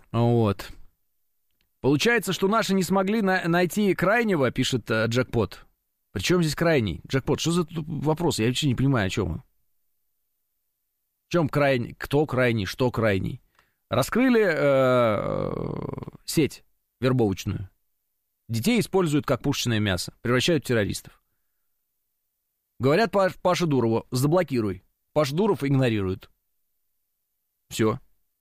Вот. Получается, что наши не смогли найти крайнего, пишет Джекпот. Причем здесь крайний? Джекпот, что за вопрос? Я вообще не понимаю, о чем он. В чем крайний? Кто крайний? Что крайний? Раскрыли сеть вербовочную. Детей используют как пушечное мясо, превращают в террористов. Говорят Паше Дурову: заблокируй. Паша Дуров игнорирует. Все.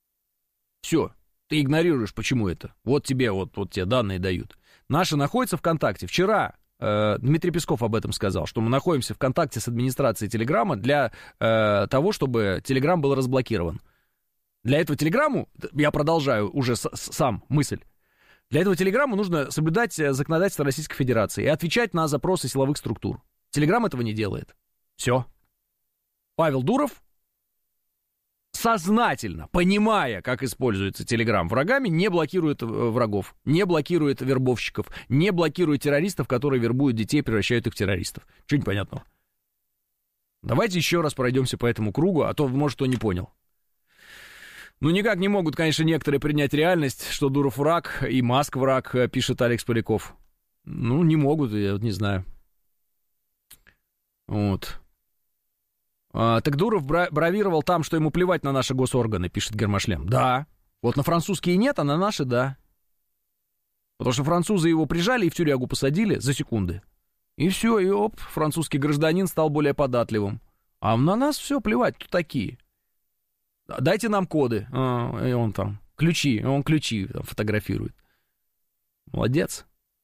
Ты игнорируешь, почему это? Вот тебе данные дают. Наши находятся в ВКонтакте. Вчера Дмитрий Песков об этом сказал, что мы находимся в ВКонтакте с администрацией Телеграма для того, чтобы Телеграм был разблокирован. Для этого Телеграмму, я продолжаю уже сам мысль, для этого Телеграмму нужно соблюдать законодательство Российской Федерации и отвечать на запросы силовых структур. Телеграм этого не делает. Все. Павел Дуров, сознательно, понимая, как используется Телеграм врагами, не блокирует врагов, не блокирует вербовщиков, не блокирует террористов, которые вербуют детей и превращают их в террористов. Чего непонятного? Давайте еще раз пройдемся по этому кругу, а то, может, кто не понял. Ну, никак не могут, конечно, некоторые принять реальность, что Дуров враг и Маск враг, пишет Алекс Поляков. Ну, не могут, я вот не знаю. Вот. Так Дуров бравировал там, что ему плевать на наши госорганы, пишет Гермошлем. Да. Вот на французские нет, а на наши да. Потому что французы его прижали и в тюрягу посадили за секунды. И все, и оп, французский гражданин стал более податливым. А на нас все, плевать, кто такие. Дайте нам коды. И он там, ключи там фотографирует. Молодец.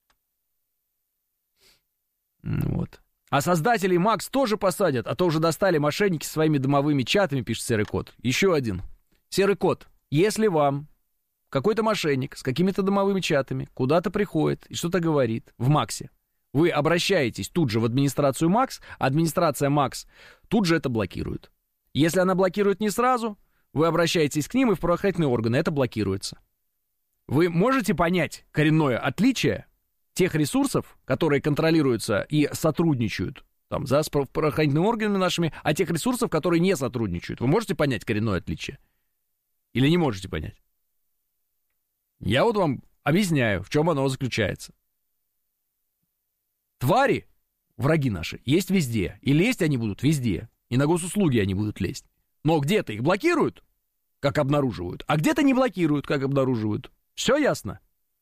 Вот. А создателей Макс тоже посадят, а то уже достали мошенники своими домовыми чатами, пишет Серый Кот. Еще один. Серый Кот, если вам какой-то мошенник с какими-то домовыми чатами куда-то приходит и что-то говорит в Максе, вы обращаетесь тут же в администрацию Макс, администрация Макс тут же это блокирует. Если она блокирует не сразу, вы обращаетесь к ним, и в правоохранительные органы это блокируется. Вы можете понять коренное отличие тех ресурсов, которые контролируются и сотрудничают там, с правоохранительными органами нашими, а тех ресурсов, которые не сотрудничают? Вы можете понять коренное отличие? Или не можете понять? Я вот вам объясняю, в чем оно заключается. Твари, враги наши, есть везде. И лезть они будут везде. И на госуслуги они будут лезть. Но где-то их блокируют, как обнаруживают, а где-то не блокируют, как обнаруживают. Все ясно?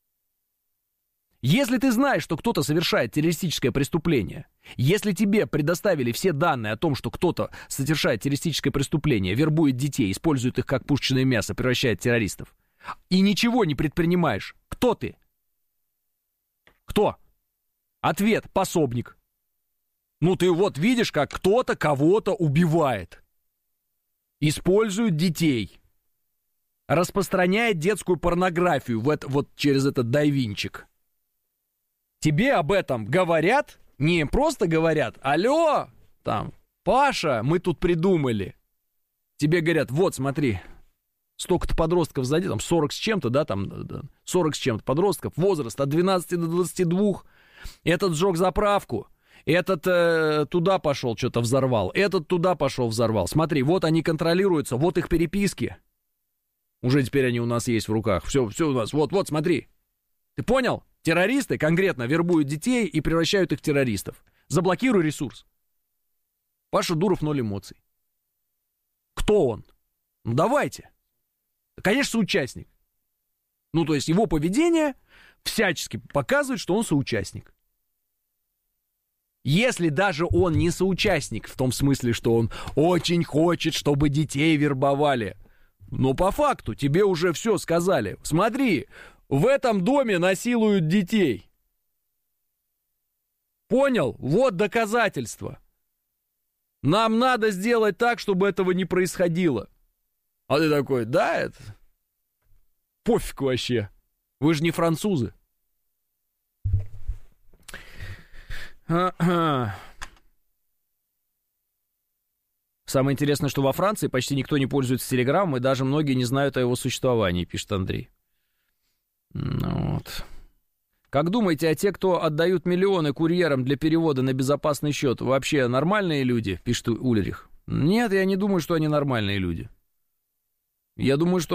Если ты знаешь, что кто-то совершает террористическое преступление, если тебе предоставили все данные о том, что кто-то совершает террористическое преступление, вербует детей, использует их как пушечное мясо, превращает в террористов, и ничего не предпринимаешь, кто ты? Кто? Ответ: пособник. Ну ты вот видишь, как кто-то кого-то убивает, использует детей, распространяет детскую порнографию вот через этот дайвинчик. Тебе об этом говорят, не просто говорят: алло, там, Паша, мы тут придумали. Тебе говорят: вот, смотри, столько-то подростков сзади, там 40 с чем-то, да, там 40 с чем-то подростков, возраст от 12 до 22, этот сжег заправку, этот туда пошел, что-то взорвал, этот туда пошел, взорвал. Смотри, вот они контролируются, вот их переписки. Уже теперь они у нас есть в руках. Все у нас, вот, смотри. Ты понял? Террористы конкретно вербуют детей и превращают их в террористов. Заблокируй ресурс. Паша Дуров 0 эмоций. Кто он? Ну давайте. Конечно, соучастник. Ну то есть его поведение всячески показывает, что он соучастник. Если даже он не соучастник, в том смысле, что он очень хочет, чтобы детей вербовали, но по факту тебе уже все сказали. Смотри, в этом доме насилуют детей. Понял? Вот доказательства. Нам надо сделать так, чтобы этого не происходило. А ты такой: да, это пофиг вообще. Вы же не французы. Самое интересное, что во Франции почти никто не пользуется Телеграмом, и даже многие не знают о его существовании, пишет Андрей. Вот. Как думаете, а те, кто отдают миллионы курьерам для перевода на безопасный счет, вообще нормальные люди, пишет Ульрих? Нет, я не думаю, что они нормальные люди. Я думаю, что